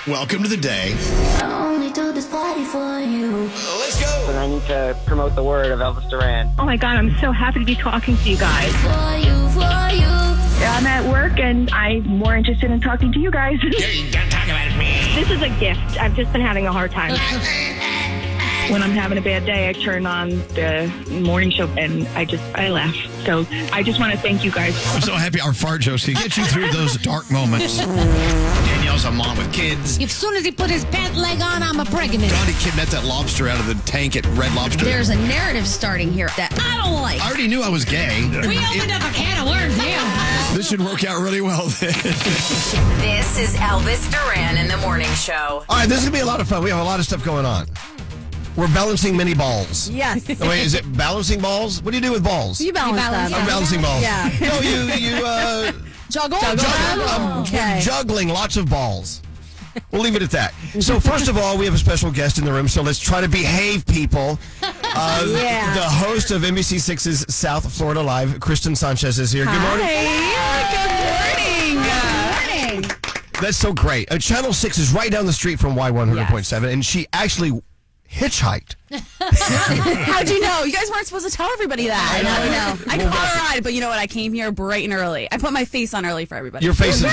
Welcome to the day. I only do this party for you. Let's go. And I need to promote the word of Elvis Duran. Oh my God, I'm so happy to be talking to you guys. For you. I'm at work and I'm more interested in talking to you guys. Don't talk about me. This is a gift. I've just been having a hard time. When I'm having a bad day, I turn on the morning show and I laugh. So I just want to thank you guys. I'm so happy our fart jokes can get you through those dark moments. Danielle's a mom with kids. As soon as he put his pant leg on, I'm pregnant. Johnny kidnapped that lobster out of the tank at Red Lobster. There's a narrative starting here that I don't like. I already knew I was gay. We opened up a can of worms here. This should work out really well then. This is Elvis Duran in the Morning Show. All right, this is going to be a lot of fun. We have a lot of stuff going on. We're balancing mini balls. Yes. Oh, wait, is it balancing balls? What do you do with balls? You balance them. I'm balancing balls. Yeah. No, you Juggle? I'm juggling lots of balls. We'll leave it at that. So first of all, we have a special guest in the room, so let's try to behave, people. The host of NBC6's South Florida Live, Kristen Sanchez, is here. Good morning. Good morning. That's so great. Channel 6 is right down the street from Y100.7, and she actually hitchhiked. How'd you know? You guys weren't supposed to tell everybody that. I know. I caught a ride, but you know what? I came here bright and early. I put my face on early for everybody. Your faces.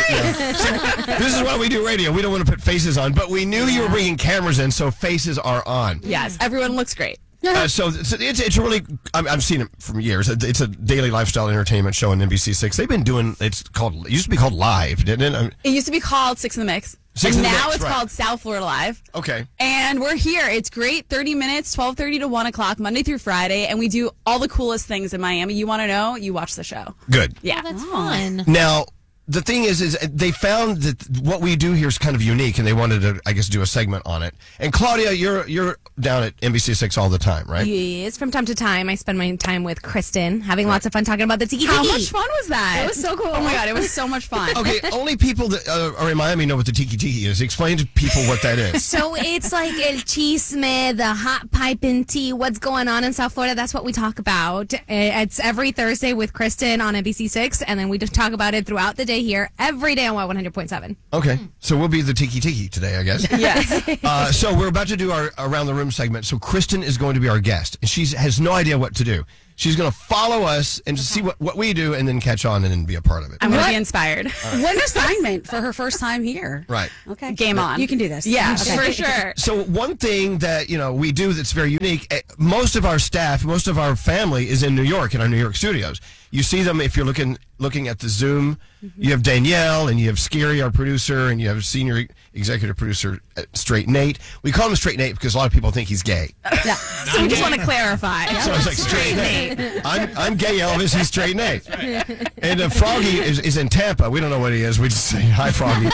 This is why we do radio. We don't want to put faces on, but we knew you were bringing cameras in, so faces are on. Yes, everyone looks great. So it's a really, I've seen it from years. It's a daily lifestyle entertainment show on NBC6. They've been doing, it used to be called Live, didn't it? It used to be called Six in the Mix. Six and in the now Mix, it's right. called South Florida Live. Okay. And we're here. It's great. 30 minutes, 12:30 to 1 o'clock, Monday through Friday. And we do all the coolest things in Miami. You want to know? You watch the show. Good. Yeah. That's fun. Now, the thing is they found that what we do here is kind of unique, and they wanted to, I guess, do a segment on it. And Claudia, you're down at NBC6 all the time, right? Yes, from time to time. I spend my time with Kristen, having lots of fun talking about the tiki How tiki. much fun was that? It was so cool. Oh my God, it was so much fun. Okay, only people that are in Miami know what the tiki tiki is. Explain to people what that is. So it's like el chisme, the hot piping tea, what's going on in South Florida. That's what we talk about. It's every Thursday with Kristen on NBC6, and then we just talk about it throughout the day here, every day on Y100.7. Okay, so we'll be the tiki tiki today, I guess. Yes. So we're about to do our Around the Room segment. So Kristen is going to be our guest, and she has no idea what to do. She's going to follow us and just see what we do and then catch on and then be a part of it. I'm going to be inspired. What an assignment for her first time here. Right. Okay. Game on. You can do this. Yeah, Okay. for sure. So one thing that, we do that's very unique, most of our staff, most of our family is in New York, in our New York studios. You see them if you're looking at the Zoom. You have Danielle, and you have Scary, our producer, and you have senior executive producer, Straight Nate. We call him Straight Nate because a lot of people think he's gay. So we just want to clarify. So it's like Straight Nate. I'm gay Elvis, he's Straight Nate. And Froggy is in Tampa. We don't know what he is. We just say, hi, Froggy.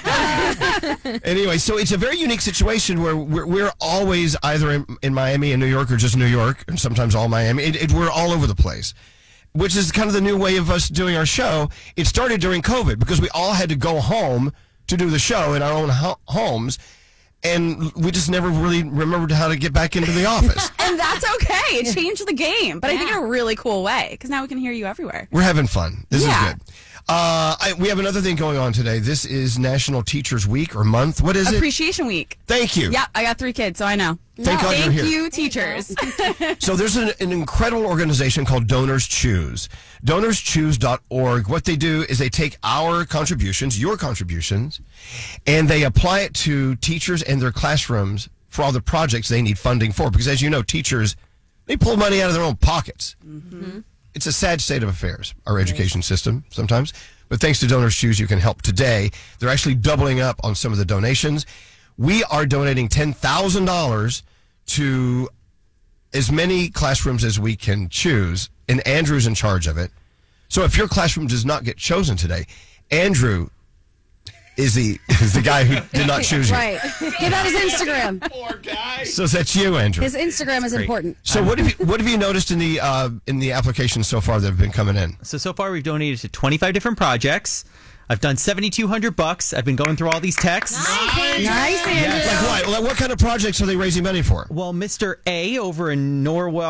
Anyway, so it's a very unique situation where we're always either in Miami and New York or just New York, and sometimes all Miami. We're all over the place, which is kind of the new way of us doing our show. It started during COVID because we all had to go home to do the show in our own homes, and we just never really remembered how to get back into the office. And that's okay. It changed the game. But I think in a really cool way because now we can hear you everywhere. We're having fun. This is Yeah. good. We have another thing going on today. This is National Teachers Week or month. What is it? Appreciation Week. Thank you. Yeah, I got 3 kids, so I know. Thank God you're here. Thank you, teachers. So there's an incredible organization called Donors Choose. DonorsChoose.org. What they do is they take our contributions, your contributions, and they apply it to teachers and their classrooms for all the projects they need funding for. Because as you know, teachers, they pull money out of their own pockets. Mm-hmm. It's a sad state of affairs, our education system sometimes. But thanks to Donors Choose, you can help today. They're actually doubling up on some of the donations. We are donating $10,000 to as many classrooms as we can choose, and Andrew's in charge of it. So if your classroom does not get chosen today, Andrew is the guy who did not choose you. Right. Give out his Instagram. Poor guy. So that's you, Andrew. His Instagram is important. So what have you noticed in the applications so far that have been coming in? So far we've donated to 25 different projects. I've done $7,200. I've been going through all these texts. Nice, Andrew. Like what? Like what kind of projects are they raising money for? Well, Mr. A over in Norwalk,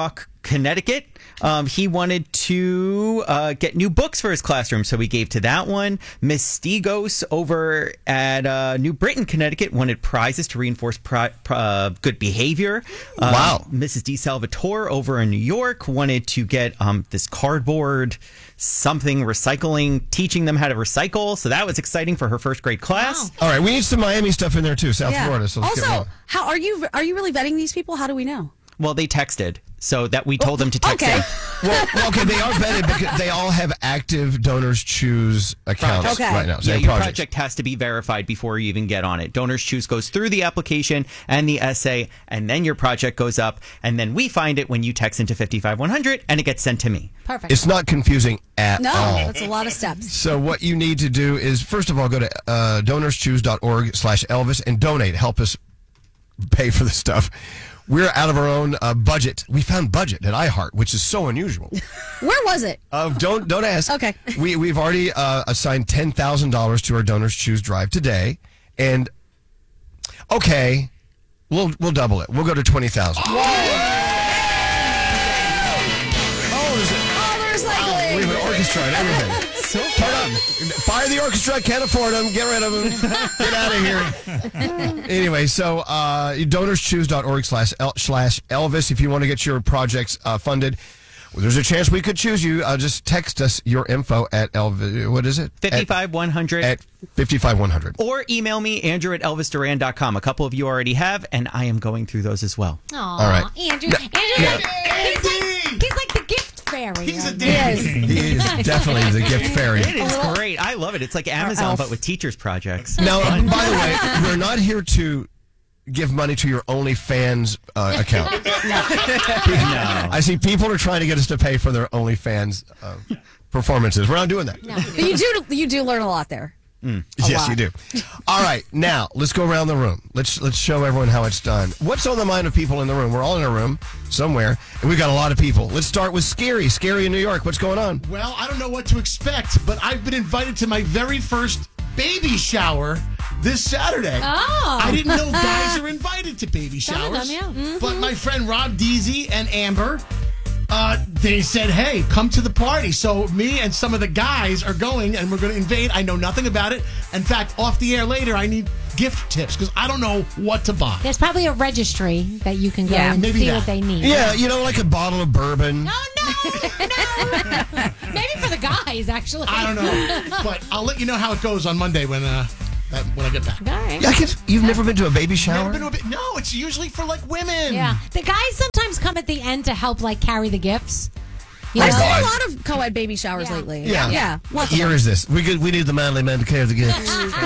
Connecticut. He wanted to get new books for his classroom, so we gave to that one. Miss Stigos over at New Britain, Connecticut, wanted prizes to reinforce good behavior. Wow. Mrs. D. Salvatore over in New York wanted to get this cardboard something recycling, teaching them how to recycle. So that was exciting for her first grade class. All right, we need some Miami stuff in there too, South Florida. So let's get Also, rolling. how are you really vetting these people? How do we know? Well, they texted, so that we told them to text okay. them. Well, okay, they are vetted because they all have active Donors Choose accounts Okay. right now. So Yeah, they're your projects. project has to be verified before you even get on it. Donors Choose goes through the application and the essay, and then your project goes up, and then we find it when you text into 55100, and it gets sent to me. Perfect. It's not confusing at No, all. that's a lot of steps. So what you need to do is, first of all, go to donorschoose.org/Elvis and donate. Help us pay for this stuff. We're out of our own budget. We found budget at iHeart, which is so unusual. Where was it? Don't ask. Okay. We've already assigned $10,000 to our Donors Choose drive today, and okay, we'll double it. We'll go to 20,000. There's like We have an orchestra and everything. Turn up. Fire the orchestra. Can't afford them. Get rid of them. Get out of here. Anyway, so donorschoose.org/Elvis if you want to get your projects funded. Well, there's a chance we could choose you. Just text us your info at Elvis. What is it? 55100. At 55100. Or email me, Andrew at ElvisDuran.com. A couple of you already have, and I am going through those as well. All right. Andrew. No. He's like the gift fairy. He's a He dandy. is. He is definitely the gift fairy. It is great. I love it. It's like Amazon, elf. but with teachers' projects. Now, by the way, we're not here to give money to your OnlyFans account. No. I see people are trying to get us to pay for their OnlyFans performances. We're not doing that. But you do learn a lot there. Yes, lot. you do. All right, now let's go around the room. Let's show everyone how it's done. What's on the mind of people in the room? We're all in a room somewhere, and we've got a lot of people. Let's start with Scary. Scary in New York. What's going on? Well, I don't know what to expect, but I've been invited to my very first baby shower this Saturday. Oh. I didn't know guys are invited to baby showers. Some of them, yeah. But my friend Rob Deasy and Amber, they said, hey, come to the party. So me and some of the guys are going, and we're going to invade. I know nothing about it. In fact, off the air later, I need gift tips because I don't know what to buy. There's probably a registry that you can go Yeah, and maybe see that. what they need. Yeah, you know, like a bottle of bourbon. No. Maybe for the guys, actually. I don't know. But I'll let you know how it goes on Monday when I get back. All right. Yeah, you've never been to a baby shower? Never been to no, it's usually for like women. Yeah. The guys sometimes come at the end to help, like, carry the gifts. You I've know? seen a lot of co-ed baby showers Yeah. lately. Yeah. Yeah. What year is this? We need the manly men to carry the gifts.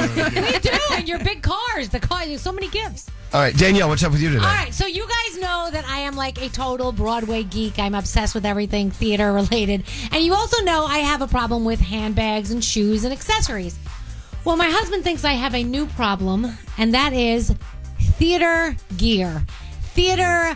We do, and your big cars. The car, there's so many gifts. All right, Danielle, what's up with you today? All right, so you guys know that I am like a total Broadway geek. I'm obsessed with everything theater related. And you also know I have a problem with handbags and shoes and accessories. Well, my husband thinks I have a new problem, and that is theater gear. Theater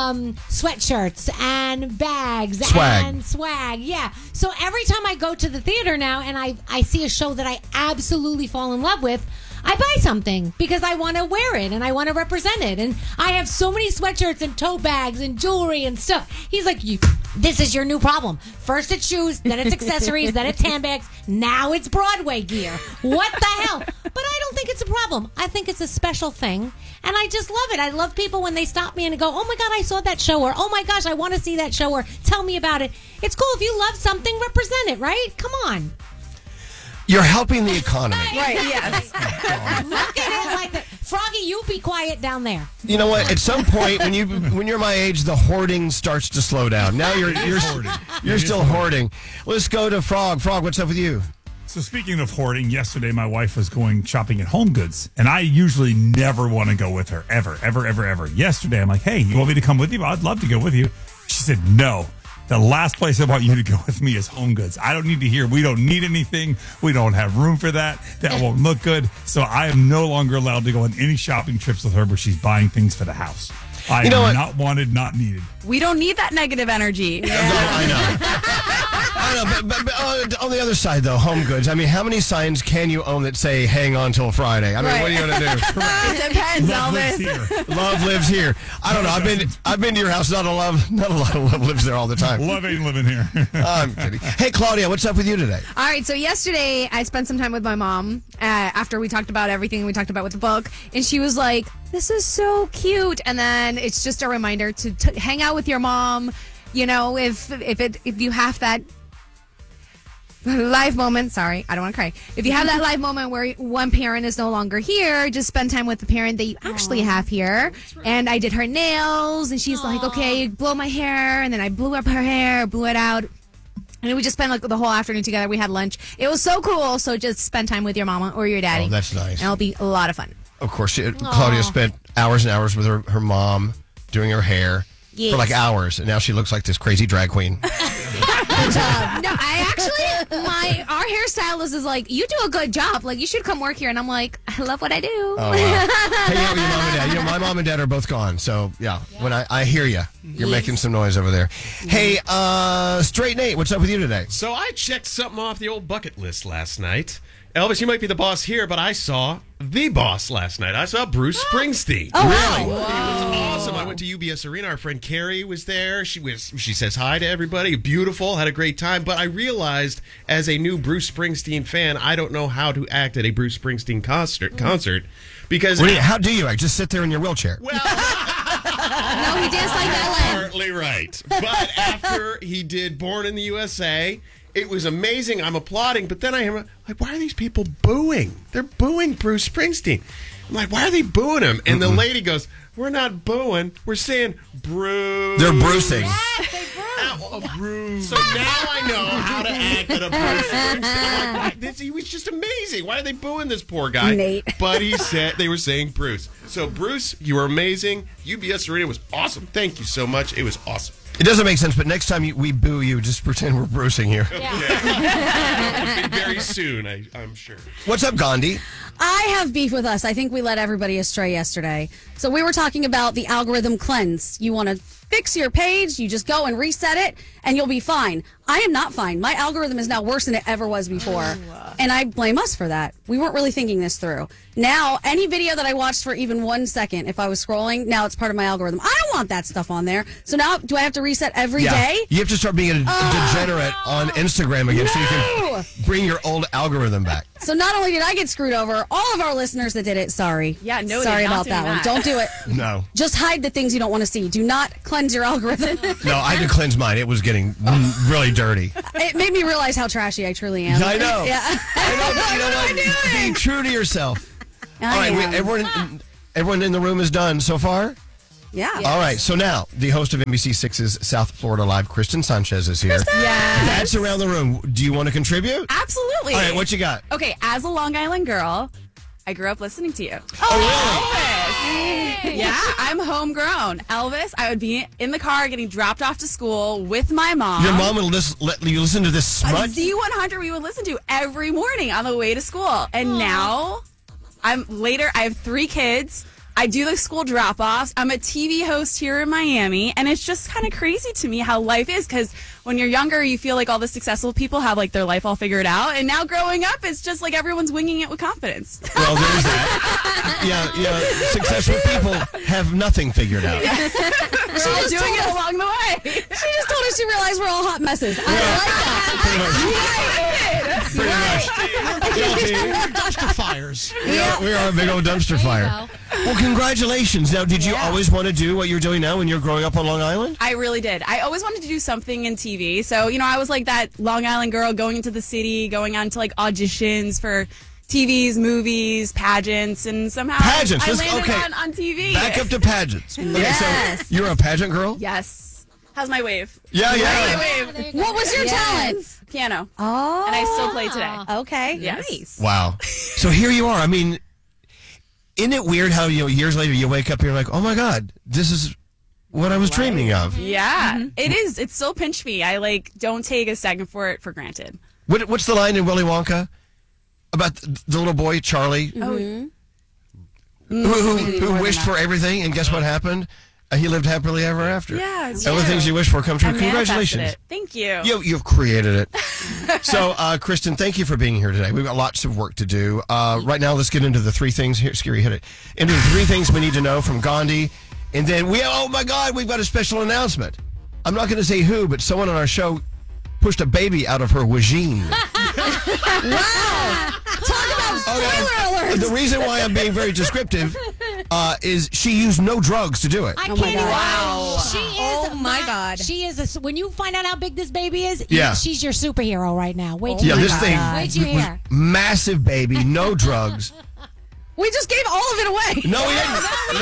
sweatshirts and bags and swag. Yeah. So every time I go to the theater now and I see a show that I absolutely fall in love with, I buy something because I want to wear it and I want to represent it. And I have so many sweatshirts and tote bags and jewelry and stuff. He's like, this is your new problem. First it's shoes, then it's accessories, then it's handbags. Now it's Broadway gear. What the hell? But I don't think it's a problem. I think it's a special thing. And I just love it. I love people when they stop me and go, oh my God, I saw that show, or oh my gosh, I want to see that show, or tell me about it. It's cool. If you love something, represent it, right? Come on. You're helping the economy. Right, yes. Look at it like that. Froggy, you be quiet down there. You know what? At some point, when you're my age, the hoarding starts to slow down. Now you're still hoarding. Let's go to Frog. Frog, what's up with you? So speaking of hoarding, yesterday my wife was going shopping at Home Goods, and I usually never want to go with her, ever. Yesterday, I'm like, hey, you want me to come with you? I'd love to go with you. She said, no. The last place I want you to go with me is Home Goods. I don't need to hear, we don't need anything. We don't have room for that. That won't look good. So I am no longer allowed to go on any shopping trips with her where she's buying things for the house. I am not wanted, not needed. We don't need that negative energy. No, I know. I know, but on the other side, though, Home Goods. I mean, how many signs can you own that say "Hang on till Friday"? I mean, what are you going to do? It depends, Love lives Elvis. here. Love lives here. I don't know. I've been to your house. Not a lot of love lives there all the time. Love ain't living here. I'm kidding. Hey, Claudia, what's up with you today? All right, so yesterday I spent some time with my mom after we talked about everything we talked about with the book, and she was like, "This is so cute." And then it's just a reminder to hang out with your mom. You know, if you have that life moment, sorry, I don't want to cry. If you have that life moment where one parent is no longer here, just spend time with the parent that you actually have here. And I did her nails, and she's like, "Okay, blow my hair," and then I blew up her hair, blew it out. And we just spent like the whole afternoon together. We had lunch. It was so cool. So just spend time with your mama or your daddy. Oh, that's nice. And it'll be a lot of fun. Of course, Claudia spent hours and hours with her mom doing her hair Yes. for like hours, and now she looks like this crazy drag queen. No, I actually, our hairstylist is like, "You do a good job. Like, you should come work here." And I'm like, "I love what I do." Oh, wow. Hang out with your mom and dad. You know, my mom and dad are both gone, so yeah. When I hear you, you're making some noise over there. Hey, Straight Nate, what's up with you today? So I checked something off the old bucket list last night. Elvis, you might be the boss here, but I saw the boss last night. I saw Bruce Springsteen. Oh, Really? wow. It was awesome. I went to UBS Arena. Our friend Carrie was there. She says hi to everybody. Beautiful. Had a great time. But I realized, as a new Bruce Springsteen fan, I don't know how to act at a Bruce Springsteen concert because How do you act? Just sit there in your wheelchair. well, No, he danced like that. partly right. But after he did Born in the USA, it was amazing. I'm applauding, but then I am like, why are these people booing? They're booing Bruce Springsteen. I'm like, why are they booing him? And the lady goes, "We're not booing. We're saying Bruce." They're bruising. Bruce. So now I know how to act at a Bruce Springsteen. I'm like, he was just amazing. Why are they booing this poor guy? Nate. But they were saying Bruce. So Bruce, you were amazing. UBS Arena was awesome. Thank you so much. It was awesome. It doesn't make sense, but next time we boo you, just pretend we're bruising here. Very soon, I'm sure. What's up, Gandhi? I have beef with us. I think we led everybody astray yesterday. So we were talking about the algorithm cleanse. You want to fix your page, you just go and reset it, and you'll be fine. I am not fine. My algorithm is now worse than it ever was before. And I blame us for that. We weren't really thinking this through. Now, any video that I watched for even 1 second, if I was scrolling, now it's part of my algorithm. I don't want that stuff on there. So now, do I have to reset every day? You have to start being a degenerate on Instagram again so you No! can bring your old algorithm back. So not only did I get screwed over, all of our listeners that did it, sorry. Yeah, no, sorry they're not about that doing one. that. Don't do it. No. Just hide the things you don't want to see. Do not cleanse your algorithm. No, I had to cleanse mine. It was getting really dirty. It made me realize how trashy I truly am. I know. Yeah. I know, but you know what? Be true to yourself. All right, everyone in the room is done so far? Yeah. All right, so now the host of NBC6's South Florida Live, Kristen Sanchez, is here. That's around the room. Do you want to contribute? Absolutely. All right, what you got? Okay, as a Long Island girl, I grew up listening to you. Elvis. Yeah, I'm homegrown. Elvis, I would be in the car getting dropped off to school with my mom. Your mom would let you listen to this smut? Z100 we would listen to every morning on the way to school. And now, I have 3 kids. I do the school drop-offs. I'm a TV host here in Miami, and it's just kind of crazy to me how life is, because when you're younger, you feel like all the successful people have like their life all figured out, and now growing up, it's just like everyone's winging it with confidence. Well, there's that. Yeah, successful people have nothing figured out. We're all doing it along the way. She just told us she realized we're all hot messes. I Pretty much. Dumpster fires. We are a big old dumpster fire. Well, congratulations. Now, did you always want to do what you're doing now when you're growing up on Long Island? I really did. I always wanted to do something in TV. So, I was like that Long Island girl going into the city, going on to like auditions for TVs, movies, pageants, and somehow Pageants. I landed on TV. Back up to pageants. Okay, so you're a pageant girl? Yes. How's my wave? Yeah. How's my wave? What was your talent? Piano. Oh. And I still play today. Okay. Yes. Nice. Wow. So here you are. I mean, isn't it weird how years later you wake up and you're like, oh my God, this is what I was dreaming of? Yeah, it is. It still pinched me. I don't take a second for it for granted. What's the line in Willy Wonka about the little boy Charlie Oh. who wished for everything, and guess what happened? He lived happily ever after. Yeah, it's All the true. things you wish for come true. I manifested Congratulations. it. Thank you. You've created it. So, Kristen, thank you for being here today. We've got lots of work to do. Right now, let's get into the three things. Here, Scary, hit it. Into the three things we need to know from Gandhi. And then oh my God, we've got a special announcement. I'm not going to say who, but someone on our show pushed a baby out of her vagine. Wow! Talk about spoiler alerts. The reason why I'm being very descriptive is she used no drugs to do it. I Oh can't my even. God. Wow. She is. Oh my God. She is. When you find out how big this baby is, Yeah. she's your superhero right now. Wait till Yeah, you this thing Wait till you was hear. massive baby, no drugs. We just gave all of it away. No, we didn't.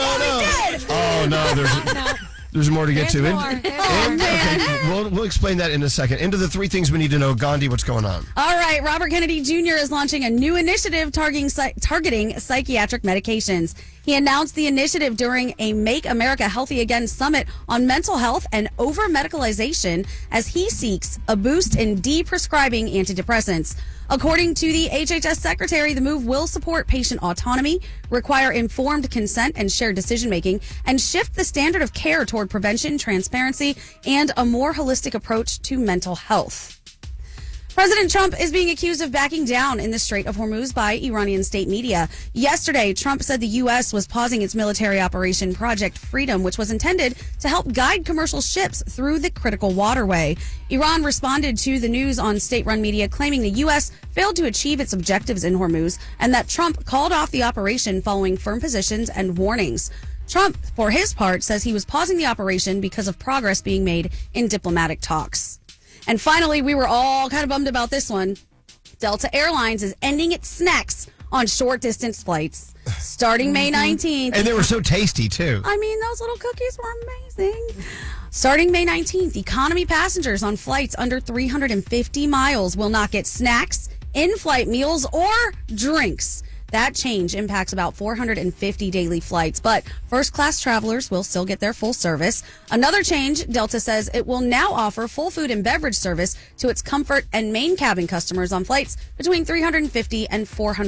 No. Oh no, there's more to get There's to. more. Okay, we'll explain that in a second. Into the three things we need to know. Gandhi, what's going on? All right, Robert Kennedy Jr. is launching a new initiative targeting psychiatric medications. He announced the initiative during a Make America Healthy Again summit on mental health and over-medicalization as he seeks a boost in de-prescribing antidepressants. According to the HHS secretary, the move will support patient autonomy, require informed consent and shared decision-making, and shift the standard of care toward prevention, transparency, and a more holistic approach to mental health. President Trump is being accused of backing down in the Strait of Hormuz by Iranian state media. Yesterday, Trump said the U.S. was pausing its military operation Project Freedom, which was intended to help guide commercial ships through the critical waterway. Iran responded to the news on state-run media, claiming the U.S. failed to achieve its objectives in Hormuz and that Trump called off the operation following firm positions and warnings. Trump, for his part, says he was pausing the operation because of progress being made in diplomatic talks. And finally, we were all kind of bummed about this one. Delta Airlines is ending its snacks on short-distance flights starting May 19th. And they were so tasty, too. I mean, those little cookies were amazing. Starting May 19th, economy passengers on flights under 350 miles will not get snacks, in-flight meals, or drinks. That change impacts about 450 daily flights, but first-class travelers will still get their full service. Another change, Delta says it will now offer full food and beverage service to its comfort and main cabin customers on flights between 350 and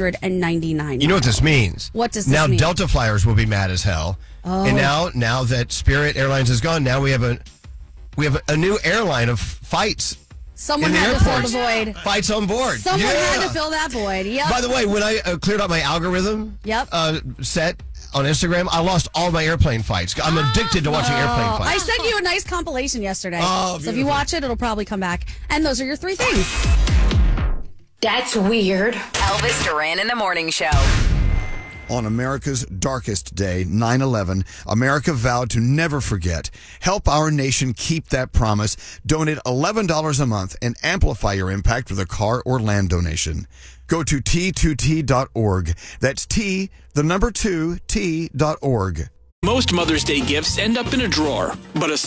499. You know what this means? What does this now mean? Delta flyers will be mad as hell. Oh. And now that Spirit Airlines is gone, now we have a new airline of fights. Someone in the had to fill the airports. void. Fights on board. Someone Yeah. had to fill that void. Yep. By the way, when I cleared out my algorithm set on Instagram, I lost all my airplane fights. I'm addicted to watching airplane I fights. sent you a nice compilation yesterday. Oh, so if you watch it, it'll probably come back. And those are your three things. That's weird. Elvis Duran in the Morning Show. On America's darkest day, 9/11, America vowed to never forget. Help our nation keep that promise. Donate $11 a month and amplify your impact with a car or land donation. Go to T2T.org. That's T2T.org. Most Mother's Day gifts end up in a drawer, but a